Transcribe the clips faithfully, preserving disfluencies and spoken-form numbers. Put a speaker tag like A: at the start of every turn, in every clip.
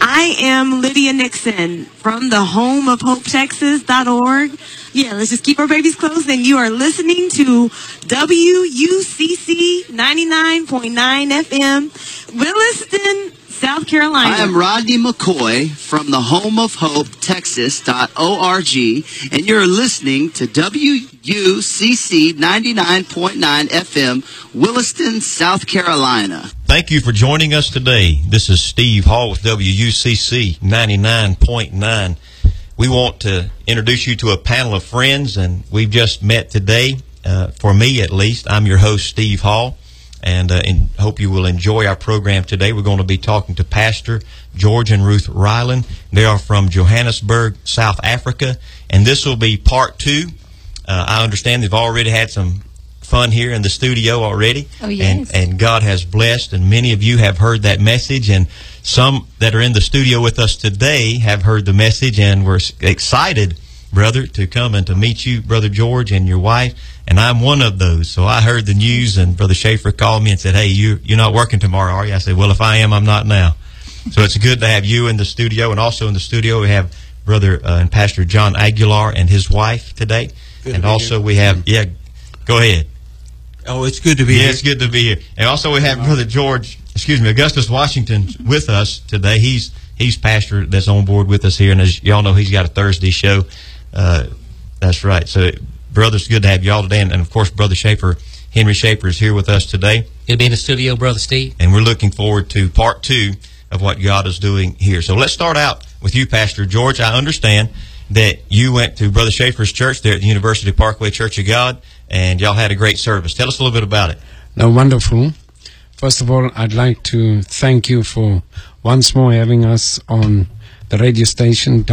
A: I am Lydia Nixon from the home of hope texas dot org. Yeah, let's just keep our babies close. And you are listening to W U C C ninety-nine point nine F M, Williston, South Carolina.
B: I am Rodney McCoy from the home of hope texas dot org, and you're listening to W U C C ninety-nine point nine F M, Williston, South Carolina.
C: Thank you for joining us today. This is Steve Hall with W U C C ninety-nine point nine. We want to introduce you to a panel of friends, and we've just met today. Uh, for me, at least, I'm your host, Steve Hall, and, uh, and hope you will enjoy our program today. We're going to be talking to Pastor George and Ruth Ryland. They are from Johannesburg, South Africa, and this will be part two. Uh, I understand they've already had some fun here in the studio already.
D: Oh, yes.
C: And, and God has blessed, and many of you have heard that message, and some that are in the studio with us today have heard the message, and we're excited, brother, to come and to meet you, Brother George, and your wife, and I'm one of those. So I heard the news, and Brother Schaefer called me and said, hey, you, you're not working tomorrow, are you? I said, well, if I am, I'm not now. So it's good to have you in the studio, and also in the studio we have Brother uh, and Pastor John Aguilar and his wife today.
E: Good
C: and
E: to be
C: also
E: here.
C: we have, yeah, go ahead.
E: Oh, it's good to be
C: yeah,
E: here.
C: it's good to be here. And also we have Brother George, excuse me, Augustus Washington with us today. He's he's pastor that's on board with us here, and as y'all know, he's got a Thursday show. Uh, that's right. So, brother, it's good to have y'all today. And, and, of course, Brother Schaefer, Henry Schaefer, is here with us today.
F: He'll be in the studio, Brother Steve.
C: And we're looking forward to part two of what God is doing here. So let's start out with you, Pastor George. I understand that you went to Brother Schaefer's church there at the University Parkway Church of God, and y'all had a great service. Tell us a little bit about it.
G: No, wonderful. First of all, I'd like to thank you for once more having us on the radio station,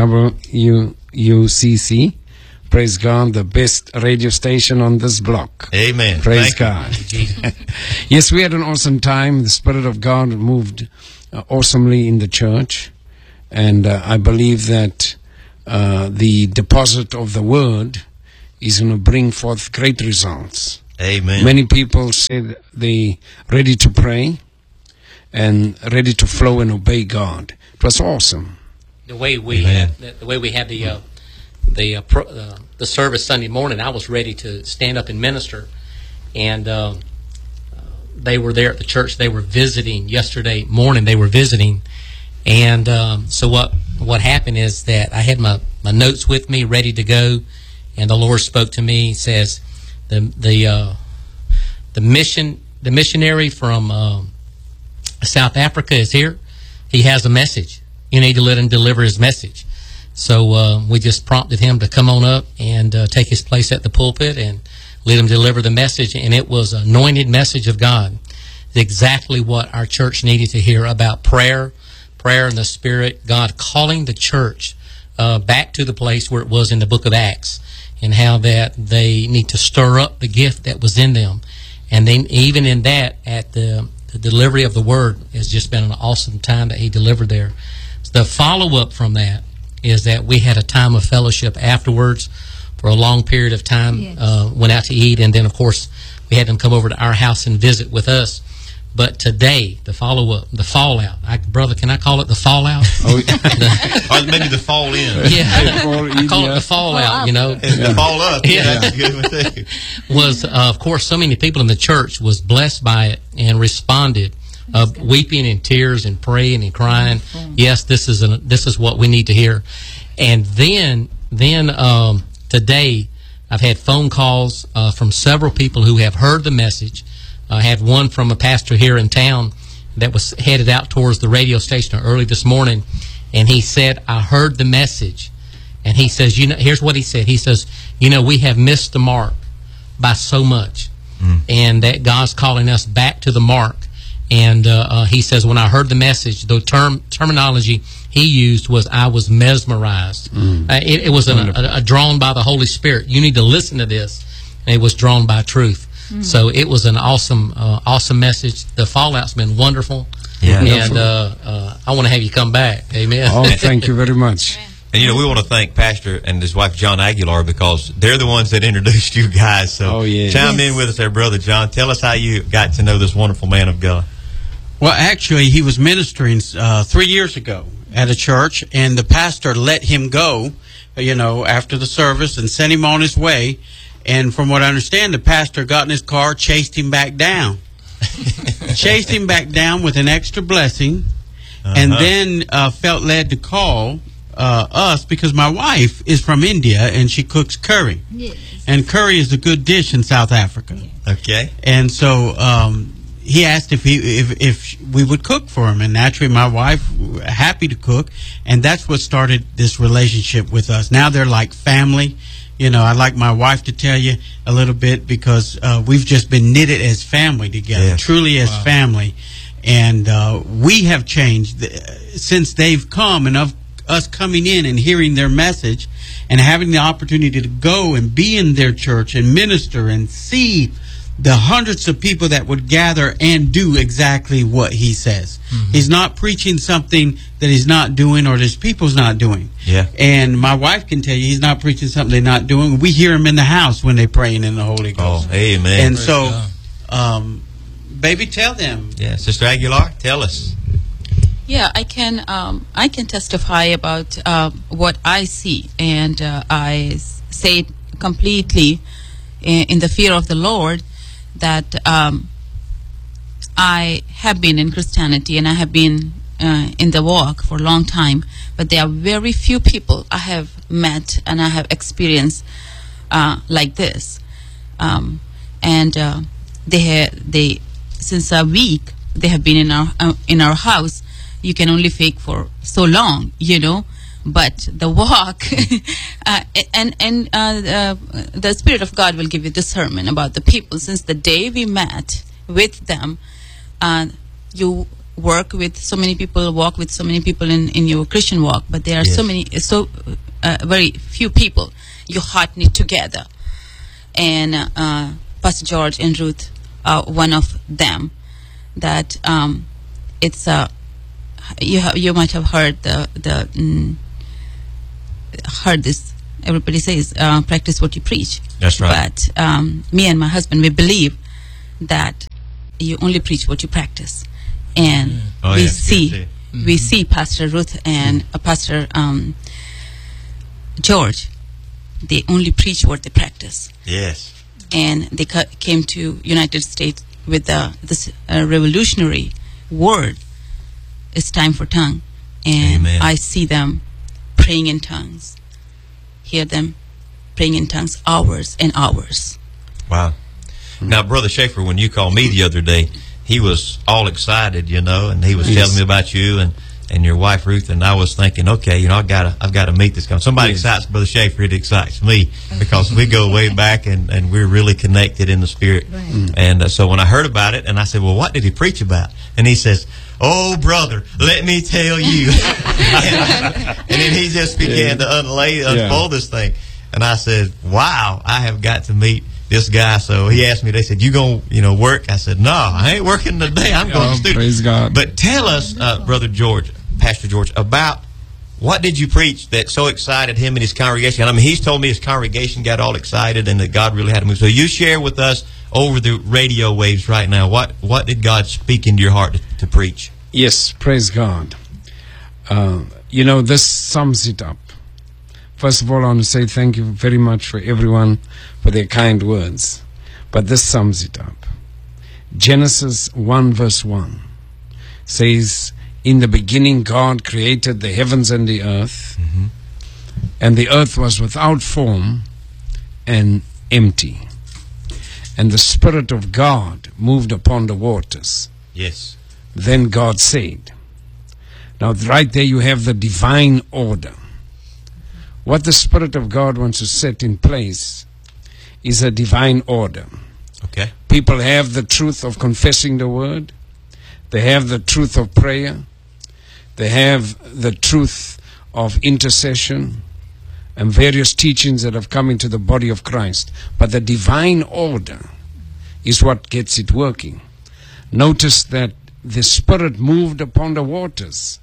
G: W U C C. Praise God, the best radio station on this block.
C: Amen.
G: Praise
C: Thank
G: God.
C: you.
G: Yes, we had an awesome time. The Spirit of God moved uh, awesomely in the church. And uh, I believe that uh, the deposit of the Word is going to bring forth great results.
C: Amen.
G: Many people say they're ready to pray and ready to flow and obey God. It was awesome.
F: The way we
C: Amen.
F: had, the, the way we had the uh, the uh, pro, uh, the service Sunday morning, I was ready to stand up and minister, and uh, they were there at the church. They were visiting yesterday morning. They were visiting, and um, so what what happened is that I had my, my notes with me, ready to go, and the Lord spoke to me. He says, the the uh, the mission the missionary from uh, South Africa is here. He has a message. You need to let him deliver his message. So uh, we just prompted him to come on up and uh, take his place at the pulpit and let him deliver the message. And it was an anointed message of God. It's exactly what our church needed to hear about prayer, prayer in the Spirit, God calling the church uh, back to the place where it was in the book of Acts, and how that they need to stir up the gift that was in them. And then even in that, at the, the delivery of the word, has just been an awesome time that he delivered there. The follow-up from that is that we had a time of fellowship afterwards for a long period of time,
D: yes.
F: uh, went out to eat, and then, of course, we had them come over to our house and visit with us. But today, the follow-up, the fallout, I, brother, can I call it the fallout?
C: Oh, or maybe the fall in.
F: Yeah, I call it the fallout, you know.
C: And the fall up. Yeah,
F: Yeah.
C: that's a good one too.
F: Was, uh, of course, so many people in the church was blessed by it and responded. Uh, weeping and tears and praying and crying. Yes, this is an, this is what we need to hear. And then then um, today, I've had phone calls uh, from several people who have heard the message. I had one from a pastor here in town that was headed out towards the radio station early this morning, and he said, "I heard the message," and he says, "You know, here's what he said. He says, you know, we have missed the mark by so much, mm. and that God's calling us back to the mark." And uh, uh, he says, when I heard the message, the term terminology he used was, I was mesmerized. Mm. Uh, it, it was a, a, a drawn by the Holy Spirit. You need to listen to this. And it was drawn by truth. Mm. So it was an awesome, uh, awesome message. The fallout's been wonderful.
C: Yeah.
F: And uh, uh, I want to have you come back. Amen.
G: Oh, thank you very much.
C: And, you know, we want to thank Pastor and his wife, John Aguilar, because they're the ones that introduced you guys. So
G: oh, yeah.
C: chime
D: yes.
C: in with us there, Brother John. Tell us how you got to know this wonderful man of God.
E: Well, actually, he was ministering uh, three years ago,
D: at a church, and the pastor let him go, you know, after the service and sent him on his way. And from what I understand, the pastor got in his car, chased him back down. Chased him back down with an extra blessing, uh-huh. and then uh, felt led to call uh, us because my wife is from India and she cooks curry. Yes. And curry is a good dish in South Africa.
C: Okay.
D: And so um, he asked if he if if we would cook for him, and naturally my wife happy to cook, and that's what started this relationship with us. Now they're like family. You know, I'd like my wife to tell you a little bit because uh, we've just been knitted as family together, yes. truly as wow. family. And uh, we have changed since they've come, and of us coming in and hearing their message and having the opportunity to go and be in their church and minister and see the hundreds of people that would gather and do exactly what he says. Mm-hmm. He's not preaching something that he's not doing or his people's not doing.
C: Yeah.
D: And my wife can tell you he's not preaching something they're not doing. We hear him in the house when they're praying in the Holy Ghost.
C: Oh, amen.
D: And Praise so, um, baby, tell them.
C: Yeah, Sister Aguilar, tell us.
E: Yeah, I can. Um, I can testify about uh, what I see, and uh, I s- say it completely in, in the fear of the Lord. That um, I have been in Christianity and I have been uh, in the walk for a long time, but there are very few people I have met and I have experienced uh, like this. Um, and uh, they have, they since a week they have been in our uh, in our house. You can only fake for so long, you know. But the walk, uh, and and uh, uh, the Spirit of God will give you discernment about the people. Since the day we met with them, uh, you work with so many people, walk with so many people in, in your Christian walk. But there are yes. so many, so uh, very few people you heart knit together. And uh, Pastor George and Ruth are one of them. That um, it's a uh, you have, you might have heard the the. Mm, heard this, everybody says uh, practice what you preach.
C: That's right.
E: But um, me and my husband, we believe that you only preach what you practice. And mm. oh, we yes, see yes, yes. Mm-hmm. we see Pastor Ruth and uh, Pastor um, George, they only preach what they practice.
C: Yes.
E: And they ca- came to United States with the, this uh, revolutionary word, it's time for tongue. And Amen. I see them praying in tongues, hear them praying in tongues hours and hours.
C: Wow. Mm-hmm. Now, Brother Schaefer, when you called me the other day, he was all excited, you know, and he was yes. telling me about you and, and your wife Ruth, and I was thinking, okay, you know, I gotta, I've got to meet this guy. Somebody yes. excites Brother Schaefer, it excites me because we go way back and, and we're really connected in the spirit. Right. Mm-hmm. And uh, so when I heard about it, and I said, well, what did he preach about? And he says, oh, brother, let me tell you. and, and then he just began yeah. to unlay, unfold yeah. this thing. And I said, wow, I have got to meet this guy. So he asked me, they said, you going to you know, work? I said, no, I ain't working today. I'm going
G: oh,
C: to student.
G: Praise God.
C: But tell us, uh, Brother George, Pastor George, about what did you preach that so excited him and his congregation? I mean, he's told me his congregation got all excited and that God really had to move. So you share with us over the radio waves right now, what, what did God speak into your heart to, to preach?
G: Yes, praise God. Uh, you know, this sums it up. First of all, I want to say thank you very much for everyone for their kind words. But this sums it up. Genesis one verse one says, in the beginning God created the heavens and the earth, mm-hmm. and the earth was without form and empty. And the Spirit of God moved upon the waters.
C: Yes.
G: Then God said. Now, right there you have the divine order. What the Spirit of God wants to set in place is a divine order.
C: Okay.
G: People have the truth of confessing the word. They have the truth of prayer. They have the truth of intercession and various teachings that have come into the body of Christ. But the divine order is what gets it working. Notice that the Spirit moved upon the waters.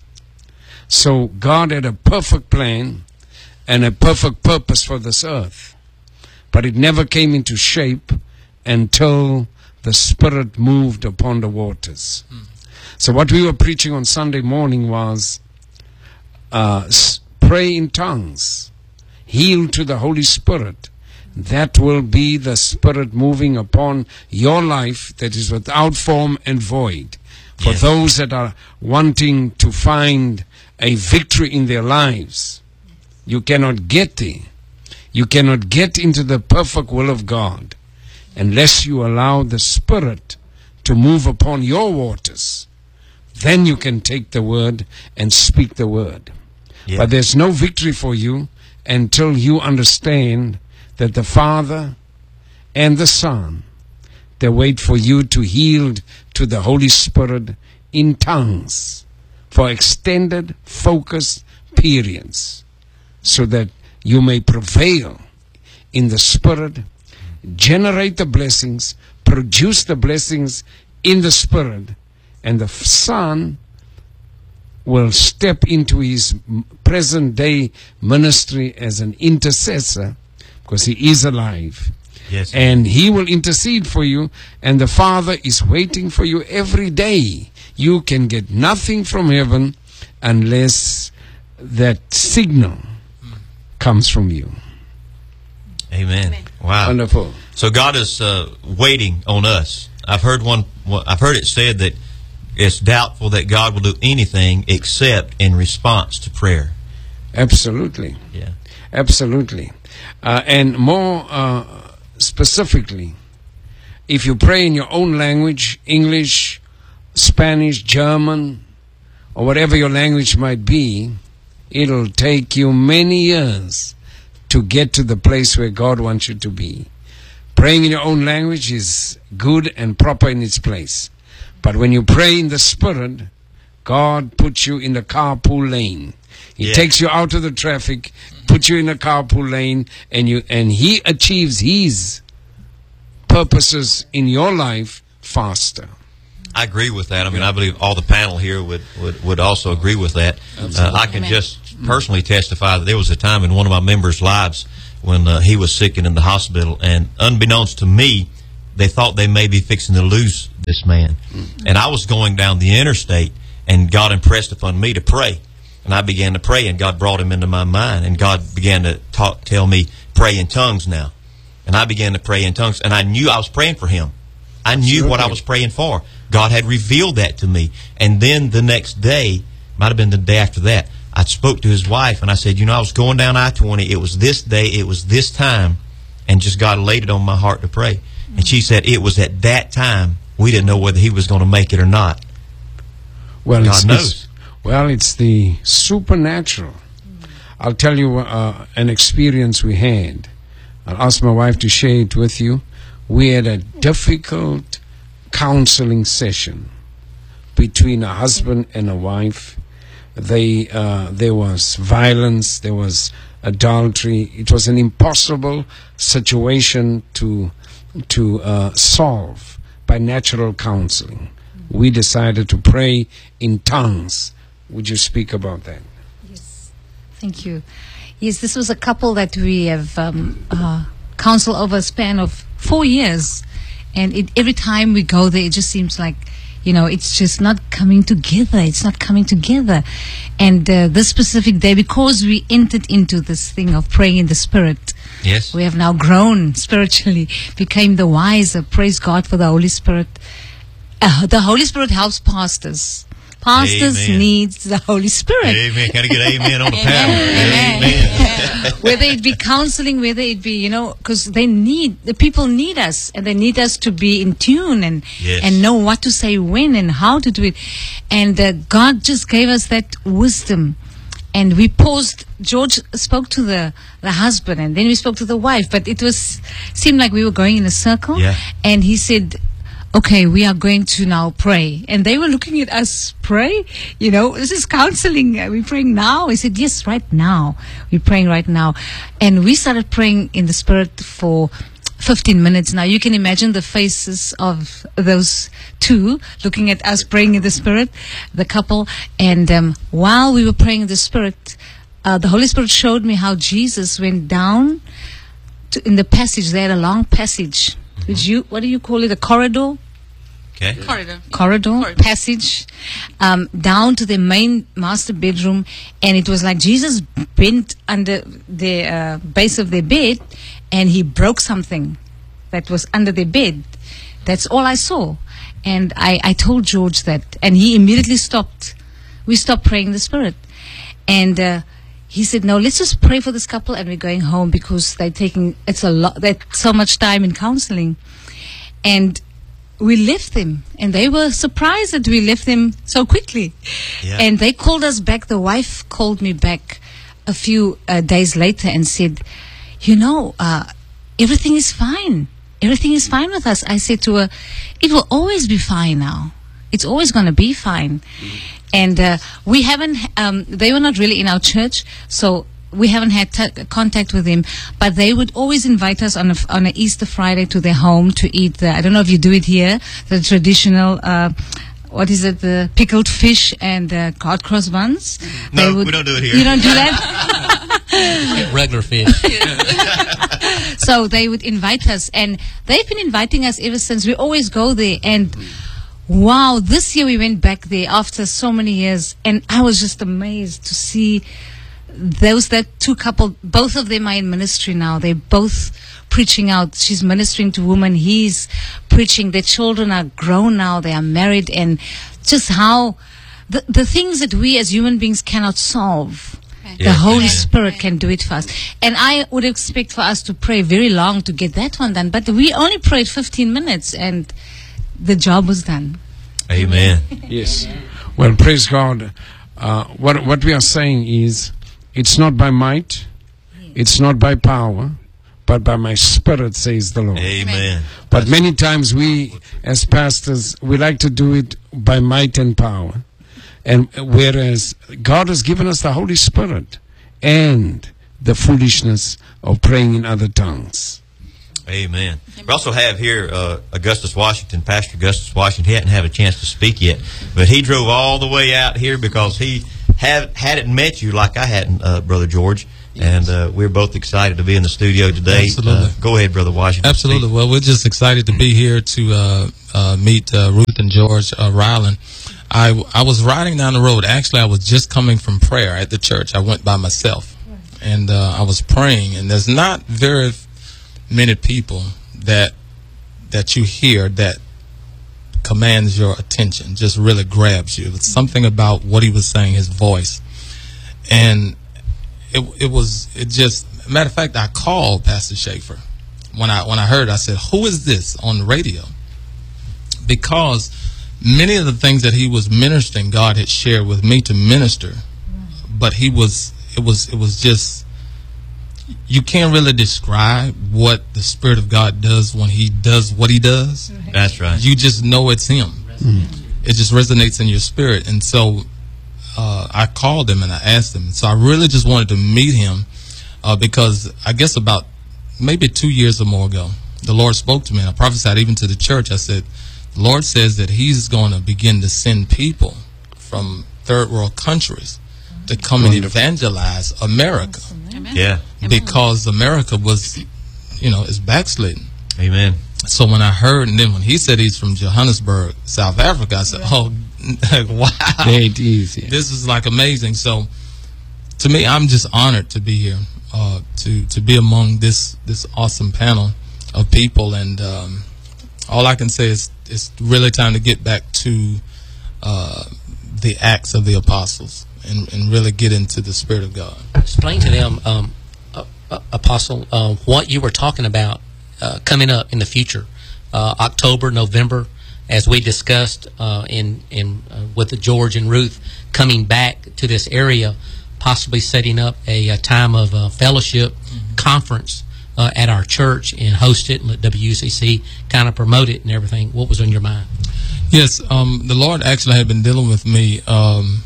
G: So God had a perfect plan and a perfect purpose for this earth. But it never came into shape until the Spirit moved upon the waters. Mm. So what we were preaching on Sunday morning was uh, s- pray in tongues, yield to the Holy Spirit. That will be the Spirit moving upon your life that is without form and void. For
C: Yes.
G: those that are wanting to find a victory in their lives, you cannot get there. You cannot get into the perfect will of God unless you allow the Spirit to move upon your waters. Then you can take the word and speak the word.
C: Yeah.
G: But there's no victory for you until you understand that the Father and the Son, they wait for you to yield to the Holy Spirit in tongues for extended, focused periods, so that you may prevail in the Spirit, generate the blessings, produce the blessings in the Spirit, and the Son will step into his present day ministry as an intercessor, because he is alive.
C: Yes.
G: And he will intercede for you, and the Father is waiting for you every day. You can get nothing from heaven unless that signal comes from you.
C: Amen.
A: Amen.
C: Wow.
G: Wonderful.
C: So God is uh, waiting on us. I've heard one. I've heard it said that it's doubtful that God will do anything except in response to prayer.
G: Absolutely.
C: Yeah.
G: Absolutely. Uh, and more uh, specifically, if you pray in your own language, English, Spanish, German, or whatever your language might be, it'll take you many years to get to the place where God wants you to be. Praying in your own language is good and proper in its place. But when you pray in the Spirit, God puts you in the carpool lane. He
C: Yeah.
G: takes you out of the traffic, puts you in a carpool lane, and you and He achieves His purposes in your life faster.
C: I agree with that. I mean, I believe all the panel here would, would, would also agree with that. Uh, I can
E: Amen.
C: just personally testify that there was a time in one of my members' lives when uh, he was sick and in the hospital, and unbeknownst to me, they thought they may be fixing to lose this man. And I was going down the interstate, and God impressed upon me to pray. And I began to pray, and God brought him into my mind, and God began to talk, tell me, pray in tongues now. And I began to pray in tongues, and I knew I was praying for him. I knew what I was praying for. God had revealed that to me. And then the next day, might have been the day after that, I spoke to his wife, and I said, you know, I was going down I twenty. It was this day. It was this time. And just God laid it on my heart to pray. And she said it was at that time. We didn't know whether he was going to make it or not.
G: Well,
C: God
G: it's,
C: knows.
G: It's, well, it's the supernatural. I'll tell you uh, an experience we had. I'll ask my wife to share it with you. We had a difficult counseling session between a husband and a wife. They, uh, there was violence, there was adultery. It was an impossible situation to to uh, solve by natural counseling. We decided to pray in tongues. Would you speak about that?
H: Yes, thank you. Yes, this was a couple that we have um, uh, counseled over a span of four years. And it, every time we go there, it just seems like, you know, it's just not coming together. It's not coming together. And uh, this specific day, because we entered into this thing of praying in the Spirit,
C: Yes.
H: we have now grown spiritually, became the wiser. Praise God for the Holy Spirit. Uh, the Holy Spirit helps pastors. Pastors
C: Amen.
H: needs the Holy Spirit.
C: Amen. Can I get amen on the panel?
H: Amen.
C: Amen.
H: Whether it be counseling, whether it be, you know, because they need, the people need us, and they need us to be in tune and
C: Yes.
H: and know what to say when and how to do it. And uh, God just gave us that wisdom. And we paused. George spoke to the, the husband, and then we spoke to the wife. But it was seemed like we were going in a circle.
C: Yeah.
H: And he said, okay, we are going to now pray. And they were looking at us, pray? You know, this is counseling. Are we praying now? I said, yes, right now. We're praying right now. And we started praying in the Spirit for fifteen minutes. Now, you can imagine the faces of those two looking at us praying in the Spirit, the couple. And um, while we were praying in the Spirit, uh, the Holy Spirit showed me how Jesus went down to, in the passage. They had a long passage. Which you, what do you call it? A corridor?
C: Okay.
E: Corridor.
H: corridor,
E: Corridor.
H: passage, um, down to the main master bedroom, and it was like Jesus bent under the uh, base of their bed, and he broke something that was under their bed. That's all I saw, and I, I told George that, and he immediately stopped. We stopped praying in the Spirit, and uh, he said, "No, let's just pray for this couple, and we're going home because they're taking it's a lot. That so much time in counseling," and we left them, and they were surprised that we left them so quickly.
C: Yeah.
H: And they called us back. The wife called me back a few uh, days later and said, "You know, uh, everything is fine. Everything is fine with us." I said to her, "It will always be fine now. It's always going to be fine." And uh, we haven't, um, they were not really in our church, so we haven't had t- contact with them, but they would always invite us on a, on a Easter Friday to their home to eat the, I don't know if you do it here, the traditional, uh, what is it, the pickled fish and uh, hot cross buns.
C: No,
H: They would-
C: we don't do it here.
H: You don't do that?
F: Regular fish.
H: So they would invite us, and they've been inviting us ever since. We always go there, and wow, this year we went back there after so many years, and I was just amazed to see those that two couple, both of them are in ministry now. They're both preaching out. She's ministering to women. He's preaching. Their children are grown now. They are married, and just how the the things that we as human beings cannot solve. The
C: Yes,
H: Holy
C: amen.
H: Spirit can do it for us. And I would expect for us to pray very long to get that one done. But we only prayed fifteen minutes and the job was done.
C: Amen.
G: Yes. Well, praise God. Uh, what what we are saying is, it's not by might, it's not by power, but by my Spirit, says the Lord.
C: Amen.
G: But many times we, as pastors, we like to do it by might and power. And whereas God has given us the Holy Spirit and the foolishness of praying in other tongues.
C: Amen. We also have here uh, Augustus Washington, Pastor Augustus Washington. He hadn't had a chance to speak yet, but he drove all the way out here because he had, hadn't met you like I hadn't, uh, Brother George. And uh, we're both excited to be in the studio today.
I: Absolutely.
C: Uh, go ahead, Brother Washington.
I: Absolutely. Well, we're just excited to be here to uh, uh, meet uh, Ruth and George uh, Ryland. I, I was riding down the road. Actually, I was just coming from prayer at the church. I went by myself, and uh, I was praying. And there's not very many people that that you hear that commands your attention, just really grabs you. It's something about what he was saying, his voice, and it it was it just. Matter of fact, I called Pastor Schaefer when I when I heard. I said, "Who is this on the radio?" Because many of the things that he was ministering, God had shared with me to minister, but he was it was it was just, you can't really describe what the Spirit of God does when he does what he does.
C: That's right.
I: You just know it's him. Mm. It just resonates in your spirit. And so uh, I called him and I asked him. So I really just wanted to meet him uh, because I guess about maybe two years or more ago, the Lord spoke to me, and I prophesied even to the church. I said, the Lord says that he's going to begin to send people from third world countries to come and evangelize America.
E: Amen.
C: Yeah.
I: Because America was, you know, is backsliding.
C: Amen.
I: So when I heard, and then when he said he's from Johannesburg, South Africa, I said, oh, wow.
G: It is, yeah.
I: This is like amazing. So to me, I'm just honored to be here, uh, to, to be among this, this awesome panel of people. And um, all I can say is it's really time to get back to uh, the Acts of the Apostles and, and really get into the Spirit of God.
F: Explain to them, um, uh, uh, Apostle, uh, what you were talking about uh, coming up in the future, uh, October, November, as we discussed uh, in in uh, with the George and Ruth coming back to this area, possibly setting up a, a time of uh, fellowship mm-hmm. conference uh, at our church and host it and let W U C C kind of promote it and everything. What was on your mind?
I: Yes, um, the Lord actually had been dealing with me um,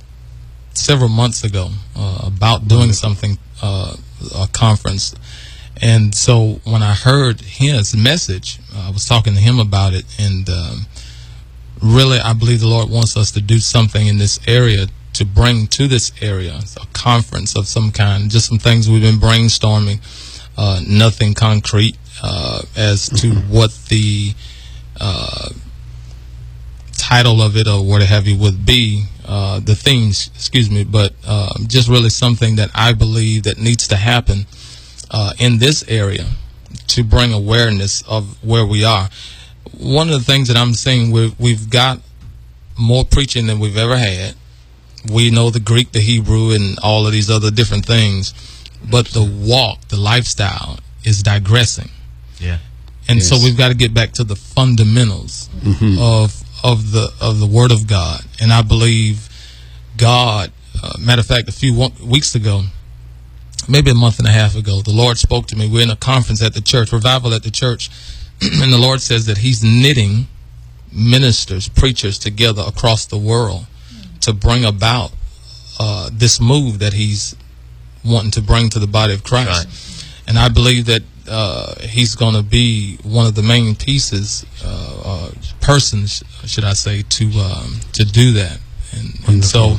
I: several months ago uh, about doing something, uh, a conference. And so when I heard his message, uh, I was talking to him about it. And um, really, I believe the Lord wants us to do something in this area to bring to this area, a conference of some kind, just some things we've been brainstorming, uh, nothing concrete uh, as to what the uh, title of it or what have you would be, uh, the things, excuse me, but uh, just really something that I believe that needs to happen uh, in this area to bring awareness of where we are. One of the things that I'm saying, we've, we've got more preaching than we've ever had. We know the Greek, the Hebrew, and all of these other different things, but the walk, the lifestyle is digressing.
C: Yeah.
I: And
G: Yes.
I: so we've got to get back to the fundamentals
G: Mhm.
I: of of the of the Word of God. And I believe God, uh, matter of fact, a few wo- weeks ago, maybe a month and a half ago, the Lord spoke to me. We're in a conference at the church, revival at the church, and the Lord says that He's knitting ministers, preachers together across the world to bring about uh, this move that He's wanting to bring to the body of Christ.
C: Right.
I: And I believe that uh, He's going to be one of the main pieces, uh, uh, persons, should I say, to um, to do that. And, and so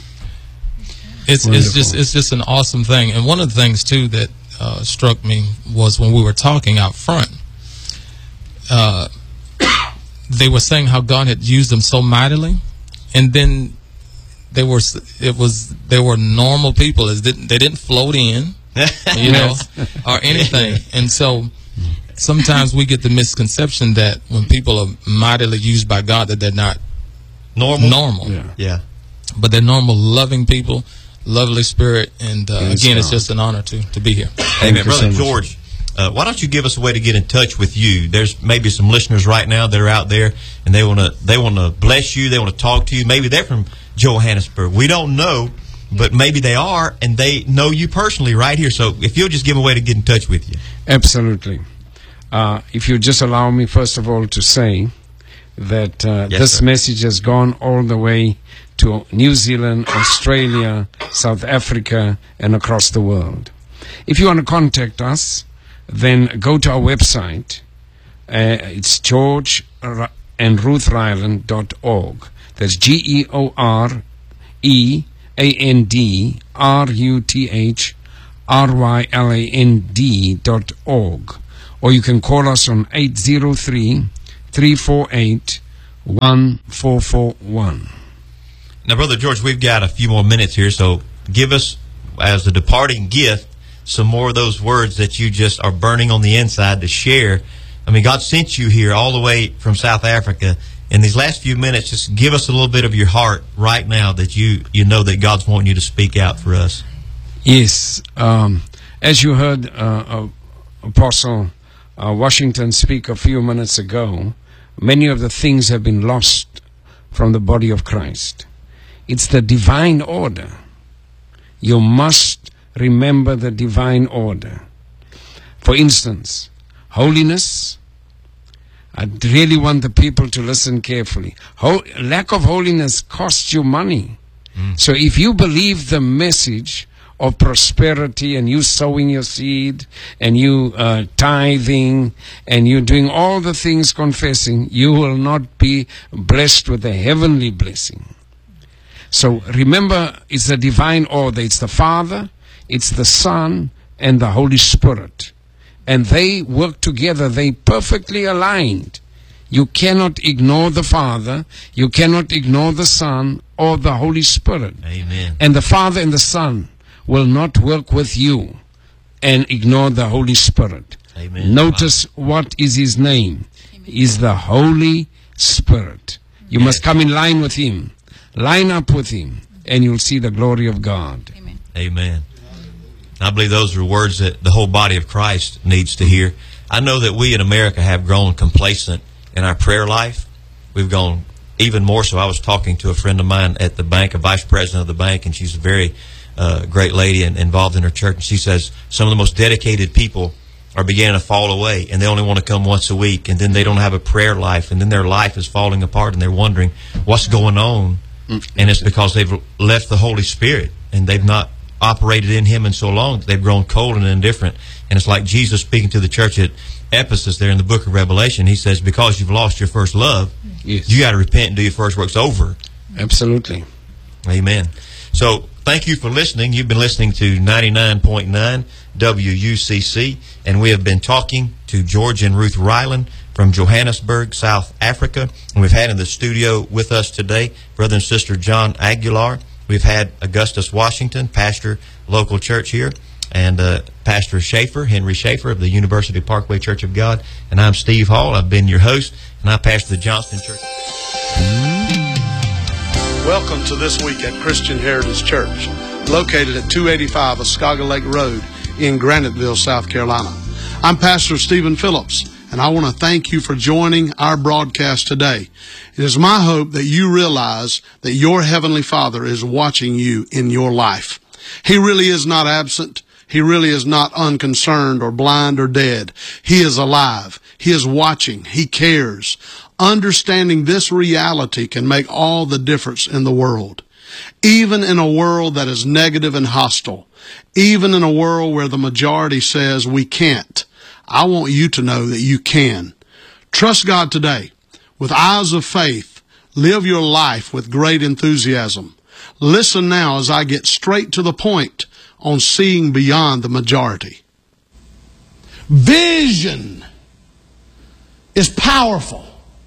I: it's it's just it's just an awesome thing. And one of the things too that uh, struck me was when we were talking out front. Uh, they were saying how God had used them so mightily, and then they were it was they were normal people. It didn't, they didn't float in, you know, or anything. And so sometimes we get the misconception that when people are mightily used by God, that they're not
C: Normal.
I: normal.
G: Yeah.
C: Yeah.
I: But they're normal, loving people, lovely spirit, and uh,
G: Yes,
I: again, it's
G: God.
I: just an honor to to be here.
C: Amen.
G: you so
C: Brother
G: much.
C: George, uh, why don't you give us a way to get in touch with you? There's maybe some listeners right now that are out there, and they want to they want to bless you. They want to talk to you. Maybe they're from Johannesburg. We don't know, but maybe they are, and they know you personally right here. So if you'll just give them a way to get in touch with you.
G: Absolutely. Uh, if you just allow me, first of all, to say that uh,
C: Yes,
G: this
C: sir.
G: message has gone all the way to New Zealand, Australia, South Africa, and across the world. If you want to contact us, then go to our website. Uh, it's George and Ruth Ryland dot org. That's G E O R E A N D R U T H R Y L A N D dot org. Or you can call us on eight zero three, three four eight, one four four one.
C: Now, Brother George, we've got a few more minutes here, so give us, as a departing gift, some more of those words that you just are burning on the inside to share. I mean, God sent you here all the way from South Africa. In these last few minutes, just give us a little bit of your heart right now that you, you know that God's wanting you to speak out for us.
G: Yes. Um, as you heard uh, uh, Apostle uh, Washington speak a few minutes ago, many of the things have been lost from the body of Christ. It's the divine order. You must remember the divine order. For instance, holiness. I really want the people to listen carefully. Ho- lack of holiness costs you money. So if you believe the message of prosperity and you sowing your seed and you uh, tithing and you doing all the things confessing, you will not be blessed with a heavenly blessing. So remember, it's the divine order. It's the Father, it's the Son, and the Holy Spirit. And they work together. They perfectly aligned. You cannot ignore the Father, you cannot ignore the Son or the Holy Spirit.
C: Amen.
G: And the Father and the Son will not work with you and ignore the Holy Spirit.
C: Amen.
G: Notice what is His name. Is the Holy Spirit. You must come in line with Him. Line up with Him, and you'll see the glory of God.
E: Amen.
C: Amen. I believe those are words that the whole body of Christ needs to hear. I know that we in America have grown complacent in our prayer life. We've gone even more so. I was talking to a friend of mine at the bank, a vice president of the bank, and she's a very uh, great lady and involved in her church. And she says some of the most dedicated people are beginning to fall away, and they only want to come once a week, and then they don't have a prayer life, and then their life is falling apart, and they're wondering what's going on. And it's because they've left the Holy Spirit, and they've not operated in Him in so long that they've grown cold and indifferent. And it's like Jesus speaking to the church at Ephesus there in the book of Revelation. He says, because you've lost your first love,
G: Yes.
C: you got to repent and do your first works over.
G: Absolutely.
C: Amen. So thank you for listening. You've been listening to ninety-nine point nine W U C C, and we have been talking to George and Ruth Ryland from Johannesburg, South Africa. And we've had in the studio with us today Brother and Sister John Aguilar. We've had Augustus Washington, pastor, local church here, and uh, Pastor Schaefer, Henry Schaefer of the University Parkway Church of God. And I'm Steve Hall. I've been your host, and I pastor the Johnston Church.
J: Welcome to This Week at Christian Heritage Church, located at two eighty-five Oscaga Lake Road in Graniteville, South Carolina. I'm Pastor Stephen Phillips, and I want to thank you for joining our broadcast today. It is my hope that you realize that your Heavenly Father is watching you in your life. He really is not absent. He really is not unconcerned or blind or dead. He is alive. He is watching. He cares. Understanding this reality can make all the difference in the world. Even in a world that is negative and hostile, even in a world where the majority says we can't, I want you to know that you can. Trust God today. With eyes of faith, live your life with great enthusiasm. Listen now as I get straight to the point on seeing beyond the majority. Vision is powerful.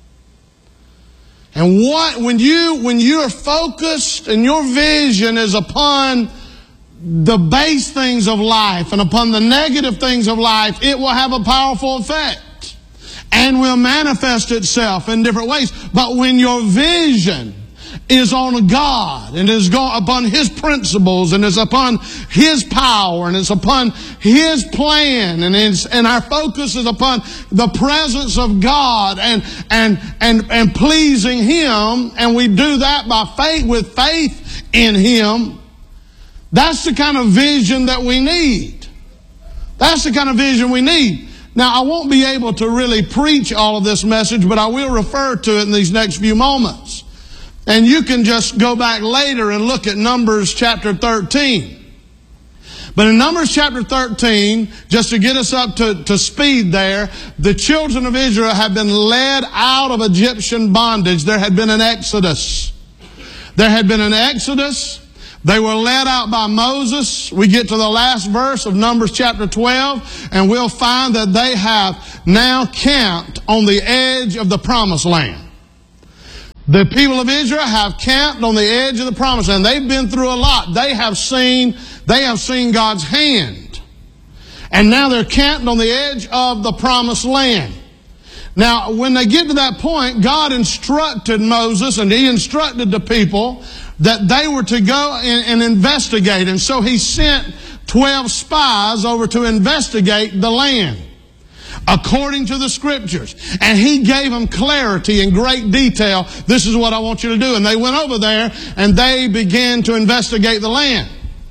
J: And what when you when you're focused and your vision is upon the base things of life and upon the negative things of life, it will have a powerful effect and will manifest itself in different ways. But when your vision is on God and is upon His principles and is upon His power and is upon His plan and is, and our focus is upon the presence of God and, and, and, and pleasing Him, and we do that by faith, with faith in Him, that's the kind of vision that we need. That's the kind of vision we need. Now, I won't be able to really preach all of this message, but I will refer to it in these next few moments. And you can just go back later and look at Numbers chapter thirteen. But in Numbers chapter thirteen, just to get us up to, to speed there, the children of Israel had been led out of Egyptian bondage. There had been an exodus. There had been an exodus. They were led out by Moses. We get to the last verse of Numbers chapter twelve, and we'll find that they have now camped on the edge of the promised land. The people of Israel have camped on the edge of the promised land. They've been through a lot. They have seen, they have seen God's hand. And now they're camped on the edge of the promised land. Now, when they get to that point, God instructed Moses and He instructed the people that they were to go and, and investigate. And so He sent twelve spies over to investigate the land according to the Scriptures. And He gave them clarity in great detail. This is what I want you to do. And they went over there and they began to investigate the land.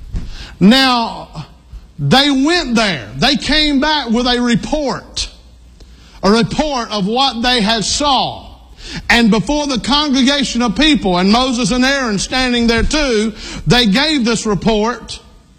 J: Now, they went there. They came back with a report. A report of what they had saw. And before the congregation of people, and Moses and Aaron standing there too, they gave this report.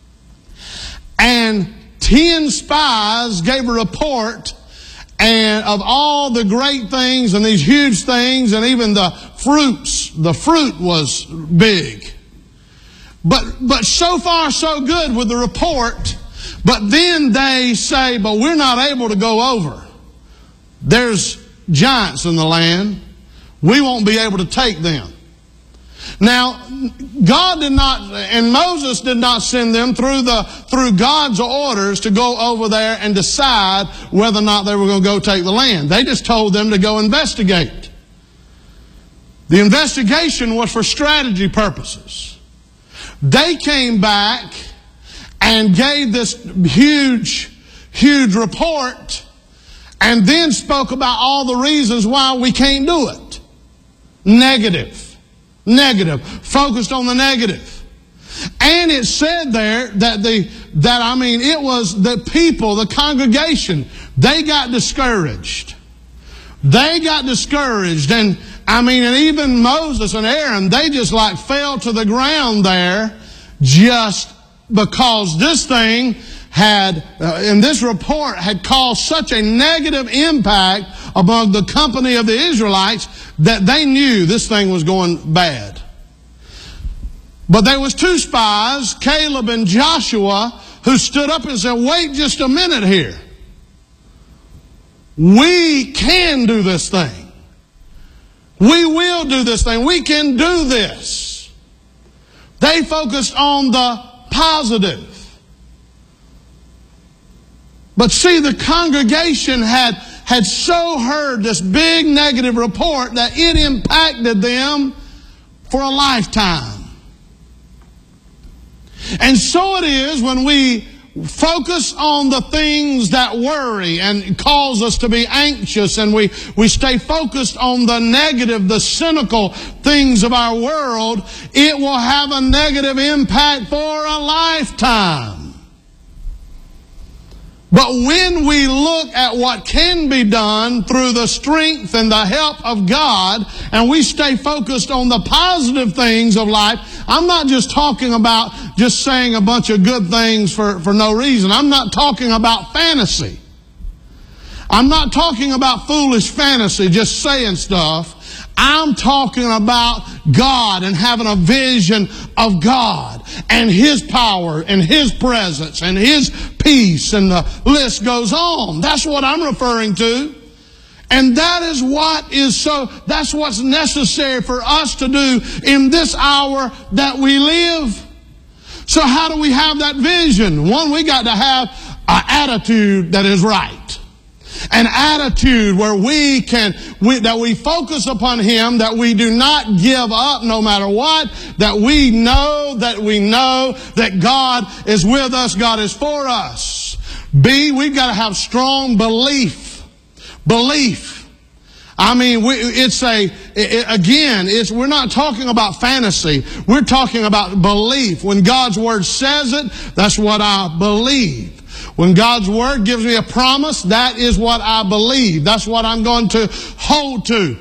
J: And ten spies gave a report and of all the great things and these huge things, and even the fruits. The fruit was big. But, but so far so good with the report. But then they say, but we're not able to go over. There's giants in the land. We won't be able to take them. Now, God did not, and Moses did not send them through the through God's orders to go over there and decide whether or not they were going to go take the land. They just told them to go investigate. The investigation was for strategy purposes. They came back and gave this huge, huge report and then spoke about all the reasons why we can't do it. Negative. Negative. Focused on the negative. And it said there that the, that I mean, it was the people, the congregation, they got discouraged. They got discouraged. And I mean, and even Moses and Aaron, they just like fell to the ground there just because this thing had, uh, in this report, had caused such a negative impact among the company of the Israelites that they knew this thing was going bad. But there was two spies, Caleb and Joshua, who stood up and said, wait just a minute here. We can do this thing. We will do this thing. We can do this. They focused on the positive. But see, the congregation had, had so heard this big negative report that it impacted them for a lifetime. And so it is when we focus on the things that worry and cause us to be anxious, and we, we stay focused on the negative, the cynical things of our world, it will have a negative impact for a lifetime. But when we look at what can be done through the strength and the help of God, and we stay focused on the positive things of life, I'm not just talking about just saying a bunch of good things for, for no reason. I'm not talking about fantasy. I'm not talking about foolish fantasy, just saying stuff. I'm talking about God and having a vision of God and His power and His presence and His peace, and the list goes on. That's what I'm referring to. And that is what is so, that's what's necessary for us to do in this hour that we live. So how do we have that vision? One, we got to have an attitude that is right. An attitude where we can, we, that we focus upon Him, that we do not give up no matter what, that we know, that we know that God is with us, God is for us. B, we've got to have strong belief. Belief. I mean, we, it's a, it, again, it's, we're not talking about fantasy. We're talking about belief. When God's Word says it, that's what I believe. When God's Word gives me a promise, that is what I believe. That's what I'm going to hold to.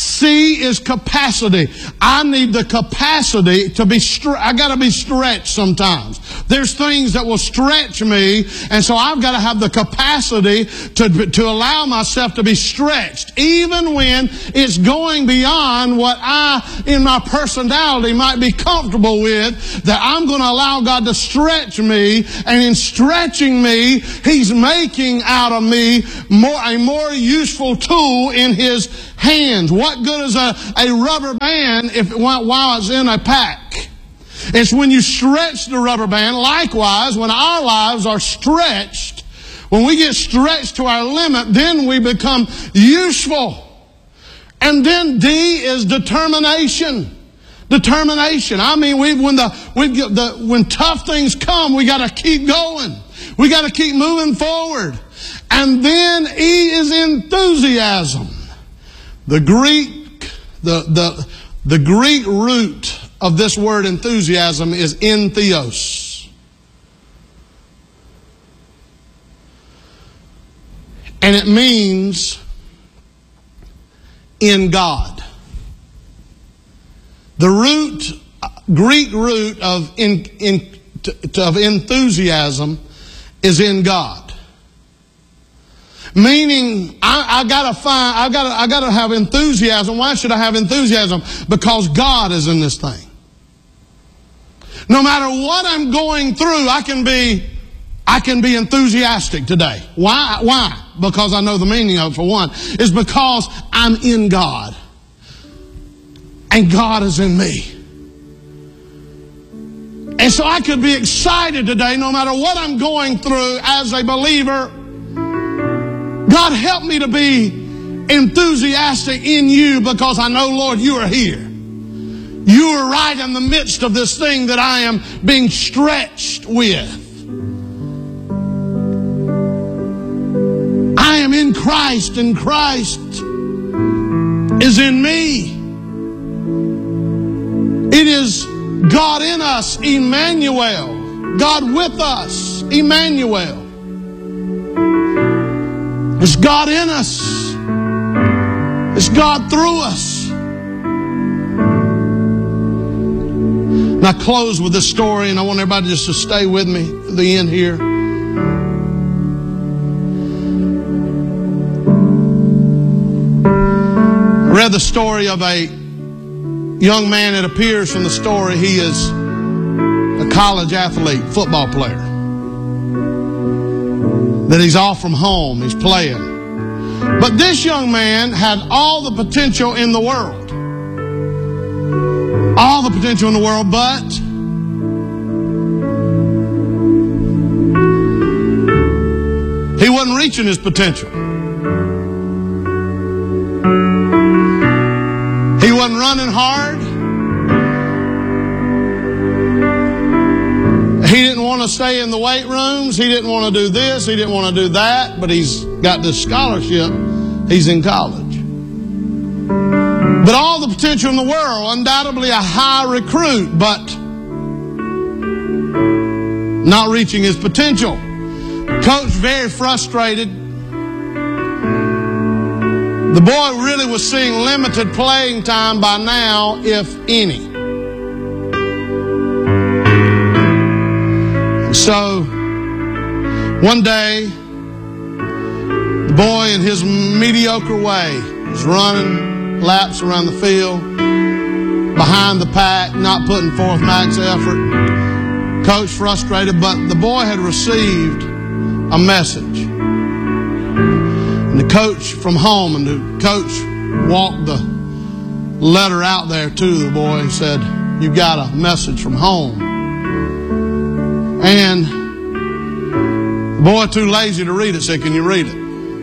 J: C is capacity. I need the capacity to be, stre- I got to be stretched sometimes. There's things that will stretch me, and so I've got to have the capacity to, to allow myself to be stretched, even when it's going beyond what I, in my personality, might be comfortable with, that I'm going to allow God to stretch me, and in stretching me, He's making out of me more, a more useful tool in His hands. What good is a, a rubber band if while it's in a pack? It's when you stretch the rubber band. Likewise, when our lives are stretched, when we get stretched to our limit, then we become useful. And then D is determination. Determination. I mean, we when the, we get the when tough things come, we got to keep going. We got to keep moving forward. And then E is enthusiasm. The Greek, the, the, the Greek root of this word enthusiasm is entheos. And it means in God. The root, Greek root of, in, in, of enthusiasm is in God. Meaning, I, I gotta find, I gotta, I gotta have enthusiasm. Why should I have enthusiasm? Because God is in this thing. No matter what I'm going through, I can be, I can be enthusiastic today. Why? Why? Because I know the meaning of it, for one. Is because I'm in God. And God is in me. And so I could be excited today, no matter what I'm going through as a believer. God, help me to be enthusiastic in You, because I know, Lord, You are here. You are right in the midst of this thing that I am being stretched with. I am in Christ, and Christ is in me. It is God in us, Emmanuel. God with us, Emmanuel. It's God in us. It's God through us. And I close with this story, and I want everybody just to stay with me to the end here. I read the story of a young man. It appears from the story he is college athlete, football player. That he's off from home, he's playing. But this young man had all the potential in the world. All the potential in the world, but he wasn't reaching his potential. He wasn't running hard. He didn't want to stay in the weight rooms. He didn't want to do this. He didn't want to do that. But he's got this scholarship. He's in college. But all the potential in the world, undoubtedly a high recruit, but not reaching his potential. Coach very frustrated. The boy really was seeing limited playing time by now, if any. And so, one day, the boy in his mediocre way was running laps around the field, behind the pack, not putting forth max effort. Coach frustrated, but the boy had received a message. And the coach from home, and the coach walked the letter out there to the boy and said, "You got a message from home." And the boy too lazy to read it said, "Can you read it?"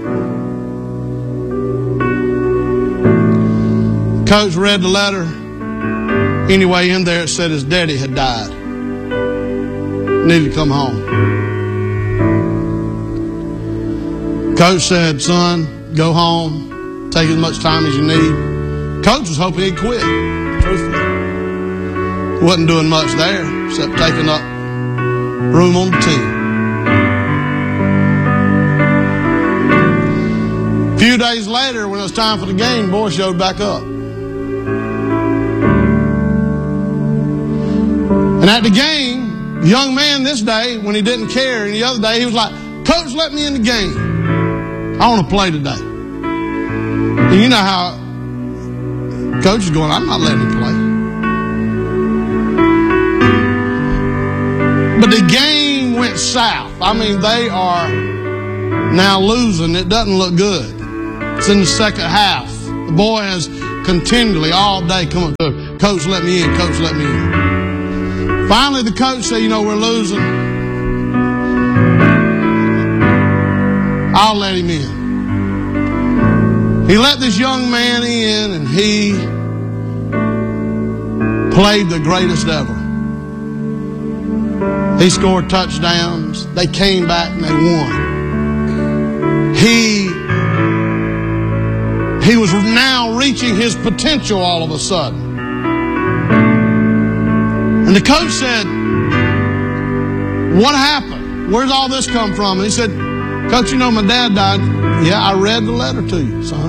J: Coach read the letter. Anyway, in there it said his daddy had died. Needed to come home. Coach said, "Son, go home. Take as much time as you need." Coach was hoping he'd quit, truthfully. He wasn't doing much there except taking up room on the team. A few days later, when it was time for the game, the boy showed back up. And at the game, the young man this day, when he didn't care, and the other day, he was like, "Coach, let me in the game. I want to play today." And you know how coach is going, "I'm not letting him play." But the game went south. I mean, they are now losing. It doesn't look good. It's in the second half. The boy has continually all day come up to him, "Coach, let me in. Coach, let me in." Finally, the coach said, "You know, we're losing. I'll let him in." He let this young man in, and he played the greatest ever. He scored touchdowns. They came back and they won. He, he was now reaching his potential all of a sudden. And the coach said, "What happened? Where's all this come from?" And he said, "Coach, you know my dad died." "Yeah, I read the letter to you, son."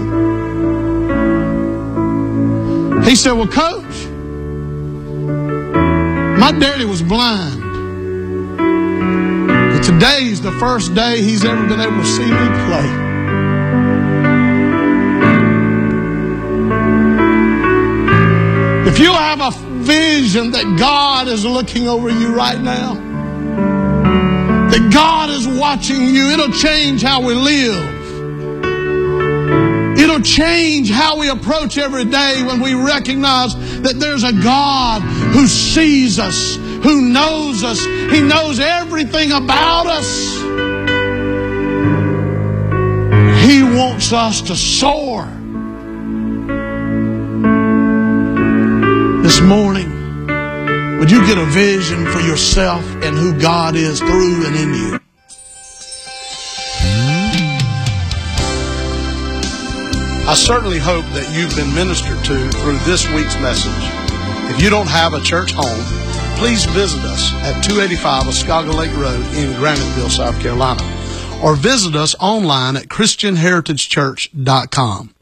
J: He said, "Well, Coach, my daddy was blind. And today's the first day he's ever been able to see me play. If you have a vision that God is looking over you right now, that God is watching you, it'll change how we live. It'll change how we approach every day when we recognize that there's a God who sees us, who knows us. He knows everything about us. He wants us to soar. This morning, would you get a vision for yourself and who God is through and in you? I certainly hope that you've been ministered to through this week's message. If you don't have a church home, please visit us at two eighty-five Oscaga Lake Road in Graniteville, South Carolina, or visit us online at Christian Heritage Church dot com.